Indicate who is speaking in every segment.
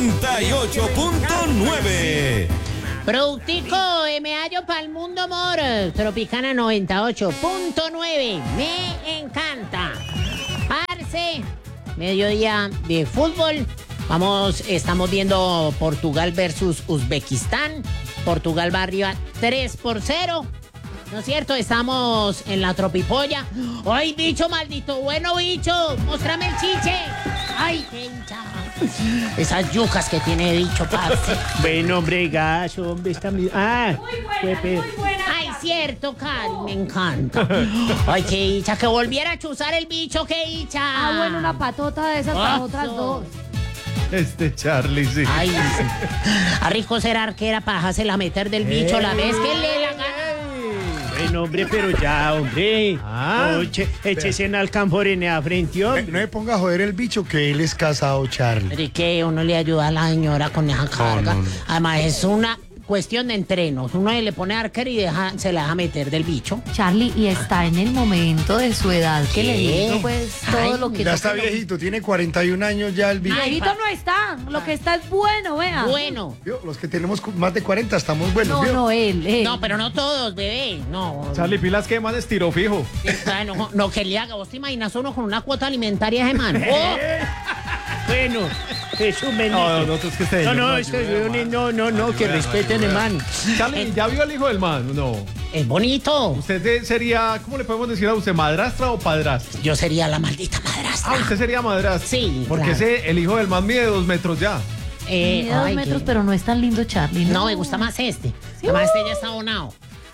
Speaker 1: 98.9.
Speaker 2: Productico, me hallo pa'l mundo, amor. Tropicana 98.9. Me encanta. Parce, mediodía de fútbol. Estamos viendo Portugal versus Uzbekistán. Portugal va arriba 3-0. ¿No es cierto? Estamos en la tropipolla. ¡Ay, bicho maldito! Bueno, bicho, muéstrame el chiche. ¡Ay, qué hincha! Esas yucas que tiene bicho, parce.
Speaker 3: Bueno, hombre, gaso, hombre, está muy... Ah,
Speaker 4: muy buena.
Speaker 2: Ay, cierto, Cari, me encanta. Ay, qué hincha, que volviera a chuzar el bicho, qué hincha.
Speaker 4: Ah, bueno, una patota de esas para otras dos.
Speaker 5: Charlie, sí.
Speaker 2: Ay, sí. A rico ser arquera para dejársela meter del bicho la vez que le la gana.
Speaker 3: Bueno, hombre, pero ya, hombre. Oye, échese en alcanforene frente,
Speaker 6: No
Speaker 3: hombre.
Speaker 6: me ponga a joder el bicho que él es casado, Charlie.
Speaker 2: Pero es que uno le ayuda a la señora con esa carga.
Speaker 6: no.
Speaker 2: Además, es una cuestión de entrenos. Uno le pone arquero y se la deja meter del bicho.
Speaker 4: Charlie, y está en el momento de su edad que le digo, pues, todo
Speaker 2: Ay,
Speaker 4: lo que...
Speaker 6: Ya está viejito, tiene 41 años ya el bicho.
Speaker 4: Viejito no está, lo que está es bueno, vea.
Speaker 2: Bueno.
Speaker 6: ¿Vio? Los que tenemos más de 40 estamos buenos,
Speaker 4: No,
Speaker 6: ¿vio?
Speaker 4: no, él.
Speaker 2: No, pero no todos, bebé. No.
Speaker 5: Charlie, pilas que man estiro fijo.
Speaker 2: No, que le haga. ¿Vos te imaginas uno con una cuota alimentaria de man?
Speaker 3: Bueno, es un bendito.
Speaker 5: No, es que este señor
Speaker 3: No, este que respeten el man.
Speaker 5: Charlie, ¿ya vio al hijo del man? No.
Speaker 2: Es bonito.
Speaker 5: ¿Usted sería, cómo le podemos decir a usted, madrastra o padrastra?
Speaker 2: Yo sería la maldita madrastra.
Speaker 5: Ah, usted sería madrastra.
Speaker 2: Sí,
Speaker 5: Porque
Speaker 2: claro.
Speaker 5: el hijo del man mide 2 metros ya.
Speaker 4: Mide 2
Speaker 2: ay,
Speaker 4: metros,
Speaker 2: qué-
Speaker 4: pero no es tan lindo, Charlie.
Speaker 2: No, me gusta más este. Además, este ya está abonado.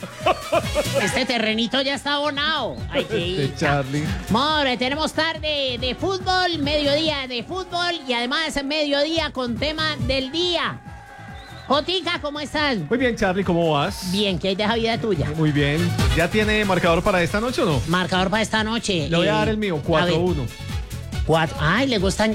Speaker 2: Este terrenito ya está abonado. Ay, qué hincha.
Speaker 5: Charlie.
Speaker 2: More, tenemos tarde de fútbol, mediodía de fútbol y además mediodía con tema del día. Jotica, ¿cómo estás?
Speaker 5: Muy bien, Charlie, ¿cómo vas?
Speaker 2: Bien, ¿qué hay de esa vida tuya?
Speaker 5: Muy bien. ¿Ya tiene marcador para esta noche o no?
Speaker 2: Marcador para esta noche.
Speaker 5: Le voy a dar el mío,
Speaker 2: a ver,
Speaker 5: 4-1.
Speaker 2: 4. Ay, le gustan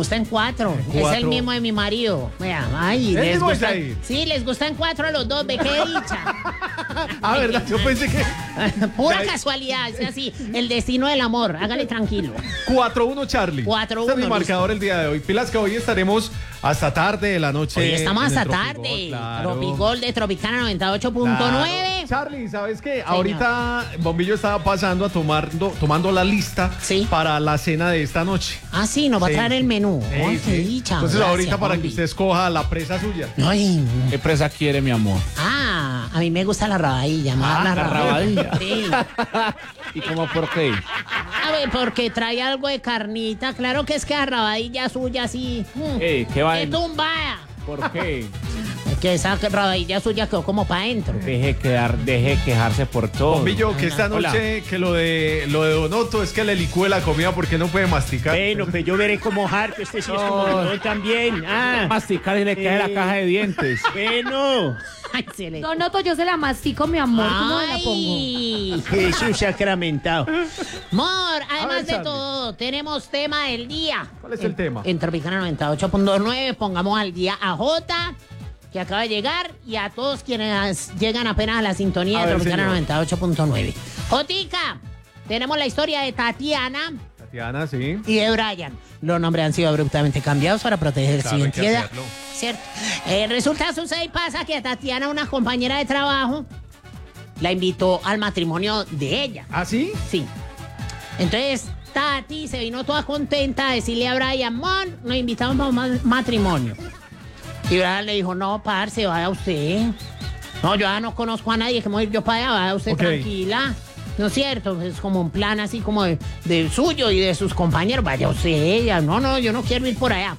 Speaker 2: 4. Es el
Speaker 5: Cuatro.
Speaker 2: mismo de mi marido. Vea, ay,
Speaker 5: ¿El
Speaker 2: les
Speaker 5: mismo
Speaker 2: gustan.
Speaker 5: es ahí?
Speaker 2: Sí, les gustan 4 a los dos, ve qué dicha.
Speaker 5: Ah, ¿verdad? Yo pensé que...
Speaker 2: Pura
Speaker 5: Ay.
Speaker 2: casualidad, es así, el destino del amor, hágale tranquilo.
Speaker 5: 4-1, Charlie.
Speaker 2: 4-1,
Speaker 5: Este es mi
Speaker 2: listo.
Speaker 5: marcador el día de hoy. Pilas que hoy estaremos hasta tarde de la noche.
Speaker 2: Hoy estamos
Speaker 5: en el
Speaker 2: hasta
Speaker 5: Tropigol,
Speaker 2: tarde.
Speaker 5: claro.
Speaker 2: Tropigol de Tropicana 98.9.
Speaker 5: Claro. Charlie, ¿sabes qué? Ahorita Bombillo estaba pasando tomando la lista
Speaker 2: Sí.
Speaker 5: para la cena de esta noche.
Speaker 2: Ah, sí, nos va a
Speaker 5: Sí.
Speaker 2: traer el menú.
Speaker 5: Sí,
Speaker 2: Ay, qué
Speaker 5: sí.
Speaker 2: dicha.
Speaker 5: Entonces
Speaker 2: Gracias,
Speaker 5: ahorita para que
Speaker 2: Bombi.
Speaker 5: usted escoja la presa suya.
Speaker 2: Ay,
Speaker 7: ¿Qué presa quiere, mi amor?
Speaker 2: a mí me gusta la rabadilla, más la
Speaker 7: rabadilla.
Speaker 2: Sí.
Speaker 7: ¿Y cómo por qué?
Speaker 2: A ver, porque trae algo de carnita. Claro que es que la rabadilla suya sí.
Speaker 7: ¿Qué
Speaker 2: ¡Qué
Speaker 7: vaina?
Speaker 2: tumbada!
Speaker 7: ¿Por qué?
Speaker 2: Es que esa rabadilla suya quedó como para adentro.
Speaker 7: Deje quejarse por todo.
Speaker 5: Bombillo, que esta
Speaker 7: Hola.
Speaker 5: noche, que lo de Donoto es que le licúe la comida porque no puede masticar.
Speaker 3: Bueno, pues yo veré cómo harto, este sí es como yo también. Ah,
Speaker 7: Masticar y le cae la caja de dientes.
Speaker 3: bueno.
Speaker 2: Ay, se le...
Speaker 4: Donoto, yo se la mastico, mi amor. ¿Cómo me la pongo?
Speaker 2: Ay.
Speaker 3: Jesús sacramentado.
Speaker 2: Mor, además
Speaker 5: ver,
Speaker 2: de
Speaker 5: Charlie.
Speaker 2: todo, tenemos tema del día.
Speaker 5: ¿Cuál es el tema?
Speaker 2: En Tropicana 98.9 pongamos al día a Jota, que acaba de llegar, y a todos quienes llegan apenas a la sintonía
Speaker 5: A
Speaker 2: de
Speaker 5: ver,
Speaker 2: Tropicana
Speaker 5: señor.
Speaker 2: 98.9. Jotica, tenemos la historia de Tatiana
Speaker 5: Tatiana, sí.
Speaker 2: y de Brian. Los nombres han sido abruptamente cambiados para proteger su
Speaker 5: Claro, hay que
Speaker 2: identidad.
Speaker 5: hacerlo.
Speaker 2: ¿Cierto? Resulta, sucede y pasa que a Tatiana, una compañera de trabajo, la invitó al matrimonio de ella.
Speaker 5: ¿Ah, sí?
Speaker 2: Sí. Entonces, Tati se vino toda contenta a decirle a Brian, Mon, nos invitamos a un matrimonio. Y Brian le dijo, no, parce, vaya usted. No, yo ya no conozco a nadie, que me voy a ir yo para allá, vaya usted
Speaker 5: Ok.
Speaker 2: tranquila. ¿No es cierto? Es como un plan así como de suyo y de sus compañeros. Vaya usted, ella. No, yo no quiero ir por allá.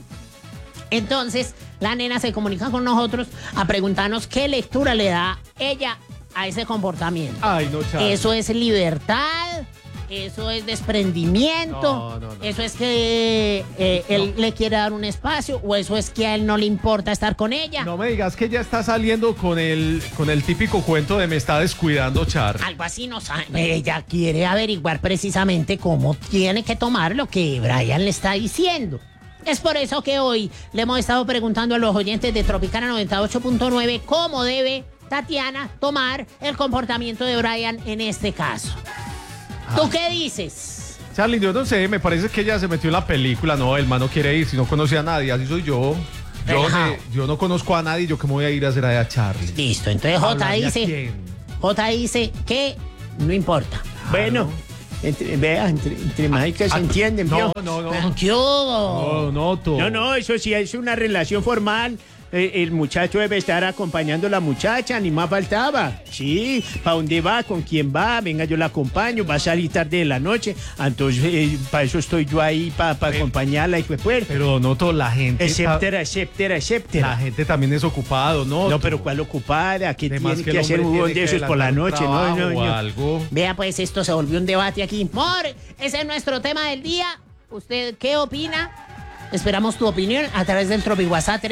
Speaker 2: Entonces, la nena se comunica con nosotros a preguntarnos qué lectura le da ella a ese comportamiento.
Speaker 5: Ay, no, Charlie.
Speaker 2: Eso es libertad, eso es desprendimiento,
Speaker 5: No.
Speaker 2: eso es que él le quiere dar un espacio, o eso es que a él no le importa estar con ella.
Speaker 5: No me digas que ya está saliendo con el típico cuento de me está descuidando, Charlie.
Speaker 2: Algo así no sabe. Ella quiere averiguar precisamente cómo tiene que tomar lo que Brian le está diciendo. Es por eso que hoy le hemos estado preguntando a los oyentes de Tropicana 98.9 cómo debe Tatiana tomar el comportamiento de Brian en este caso. ¿Tú qué dices?
Speaker 5: Charlie, yo no sé, me parece que ella se metió en la película. No, el man no quiere ir, si no conoce a nadie, así soy yo.
Speaker 2: Relajado.
Speaker 5: Yo no conozco a nadie, yo que me voy a ir a hacer allá a Charlie.
Speaker 2: Listo, entonces J
Speaker 5: ¿Hablarle a
Speaker 2: dice,
Speaker 5: quién?
Speaker 2: J dice que no importa.
Speaker 3: Bueno, entre mágicas se entienden, ¿vio?
Speaker 5: No.
Speaker 2: ¿Qué hubo?
Speaker 3: No, eso sí es una relación formal. El muchacho debe estar acompañando a la muchacha, ni más faltaba. Sí, ¿para dónde va? ¿Con quién va? Venga, yo la acompaño, va a salir tarde de la noche. Entonces, para eso estoy yo ahí, para acompañarla y pues.
Speaker 5: Pero Noto, la gente.
Speaker 3: Etcétera.
Speaker 5: La gente también es ocupado, ¿no?
Speaker 3: No, pero ¿cuál ocupada? ¿Qué
Speaker 5: Además
Speaker 3: tiene
Speaker 5: que
Speaker 3: que
Speaker 5: el
Speaker 3: hacer
Speaker 5: hombre
Speaker 3: un
Speaker 5: tiene
Speaker 3: de
Speaker 5: que
Speaker 3: esos por la
Speaker 5: adelantar
Speaker 3: noche?
Speaker 5: un
Speaker 3: No,
Speaker 5: trabajo o
Speaker 3: no.
Speaker 5: algo.
Speaker 2: Vea, pues esto se volvió un debate aquí. Mor, ese es nuestro tema del día. ¿Usted qué opina? Esperamos tu opinión a través del Tropi WhatsApp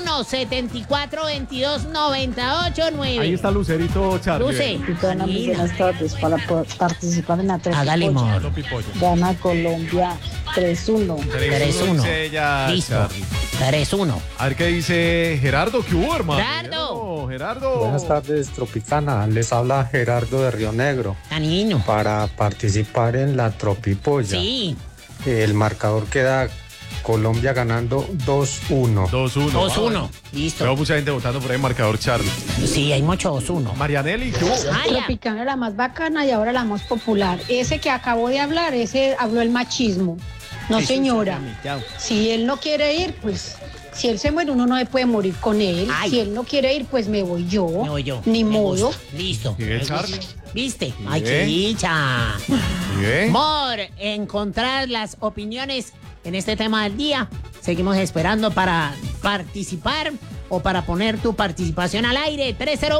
Speaker 2: 301-7422-989.
Speaker 5: Ahí está Lucerito Charlie.
Speaker 2: Luce.
Speaker 8: Buenas tardes para participar en la
Speaker 2: Hágale, Mor.
Speaker 8: Gana Colombia 3-1.
Speaker 2: 3-1.
Speaker 5: Dice ya,
Speaker 2: Listo.
Speaker 5: Charlie.
Speaker 2: 3-1.
Speaker 5: A ver qué dice Gerardo, ¿qué hubo, hermano? Gerardo.
Speaker 9: Buenas tardes, Tropicana. Les habla Gerardo de Río Negro.
Speaker 2: Anino.
Speaker 9: Para participar en la Tropipolla.
Speaker 2: Sí.
Speaker 9: El marcador queda Colombia ganando 2-1.
Speaker 2: 2-1. Listo.
Speaker 5: Veo mucha gente votando por ahí, marcador Charlie.
Speaker 2: Sí, hay mucho 2-1.
Speaker 5: Marianelli, ¿qué hubo?
Speaker 8: Tropicana la más bacana y ahora la más popular. Ese que acabó de hablar, ese habló el machismo. No, señora. Si él no quiere ir, pues si él se muere, uno no puede morir con él.
Speaker 2: Ay.
Speaker 8: Si él no quiere ir, pues me voy yo.
Speaker 2: Me voy yo.
Speaker 8: Ni
Speaker 2: Me
Speaker 8: modo.
Speaker 2: gusta. Listo.
Speaker 5: ¿Y ve, Charlie?
Speaker 2: ¿Viste? Ay,
Speaker 5: Bien.
Speaker 2: qué dicha.
Speaker 5: Bien.
Speaker 2: Mor, encontrar las opiniones en este tema del día. Seguimos esperando para participar o para poner tu participación al aire.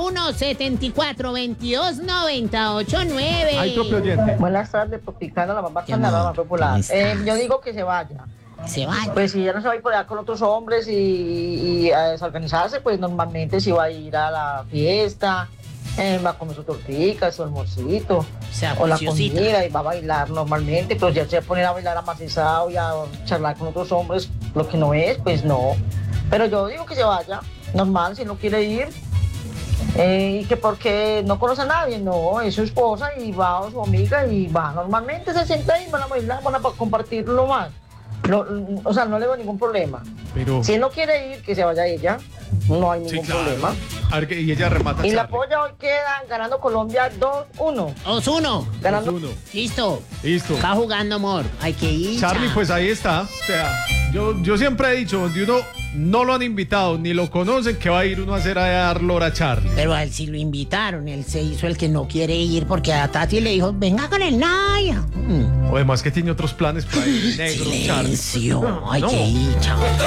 Speaker 2: 301-7422-989.
Speaker 5: Hay propio oyente.
Speaker 10: Buenas tardes, Tropicana, la más
Speaker 2: Mi
Speaker 10: bacana, la
Speaker 2: amor,
Speaker 10: más popular.
Speaker 2: ¿cómo estás?
Speaker 10: Yo digo que se vaya.
Speaker 2: Se va.
Speaker 10: Pues si ya no se va a ir por allá con otros hombres y a desorganizarse, pues normalmente si va a ir a la fiesta, va a comer su tortica, su almorcito,
Speaker 2: sea,
Speaker 10: o la
Speaker 2: juiciosita.
Speaker 10: comida y va a bailar normalmente, pero ya se va a poner a bailar amacizado y a charlar con otros hombres, lo que no es, pues no. Pero yo digo que se vaya, normal, si no quiere ir. Y que porque no conoce a nadie, no, es su esposa y va a su amiga y va normalmente, se sienta y van a bailar, van a compartirlo más. No, o sea, no le veo ningún problema.
Speaker 5: Pero.
Speaker 10: Si él no quiere ir, que se vaya ella, no hay ningún problema.
Speaker 5: A ver, y ella remata.
Speaker 10: Y la
Speaker 5: Charlie.
Speaker 10: polla hoy queda ganando Colombia 2-1.
Speaker 2: 2-1.
Speaker 10: Ganando.
Speaker 5: 2-1.
Speaker 2: Listo.
Speaker 5: Listo.
Speaker 2: Está jugando, Mor. Hay que ir.
Speaker 5: Charlie, pues ahí está. O sea, yo siempre he dicho, donde uno no lo han invitado ni lo conocen, que va a ir uno a hacer a dar lora a Charlie.
Speaker 2: Pero a él sí lo invitaron. Él se hizo el que no quiere ir porque a Tati le dijo, venga con el Naya.
Speaker 5: O además que tiene otros planes para ir negro, Charlie.
Speaker 2: Silencio. Ay,
Speaker 5: No.
Speaker 2: qué dicha.